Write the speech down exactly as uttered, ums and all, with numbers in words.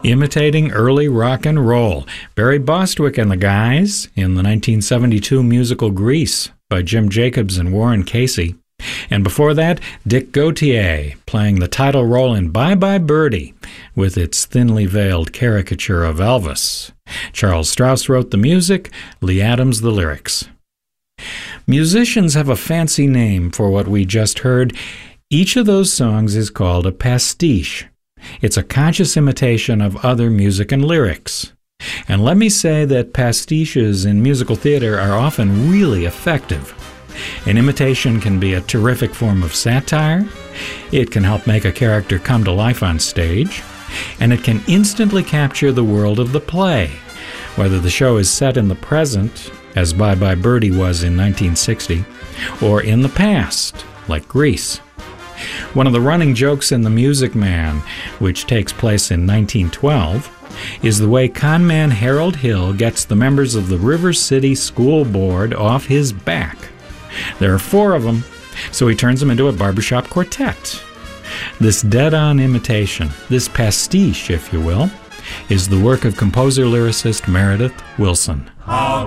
Imitating early rock and roll. Barry Bostwick and the Guys in the nineteen seventy-two musical Grease by Jim Jacobs and Warren Casey. And before that, Dick Gautier playing the title role in Bye Bye Birdie with its thinly veiled caricature of Elvis. Charles Strauss wrote the music, Lee Adams the lyrics. Musicians have a fancy name for what we just heard. Each of those songs is called a pastiche. It's a conscious imitation of other music and lyrics. And let me say that pastiches in musical theater are often really effective. An imitation can be a terrific form of satire, it can help make a character come to life on stage, and it can instantly capture the world of the play, whether the show is set in the present, as Bye Bye Birdie was in nineteen sixty, or in the past, like Grease. One of the running jokes in The Music Man, which takes place in nineteen twelve, is the way conman Harold Hill gets the members of the River City School Board off his back. There are four of them, so he turns them into a barbershop quartet. This dead-on imitation, this pastiche, if you will, is the work of composer-lyricist Meredith Willson.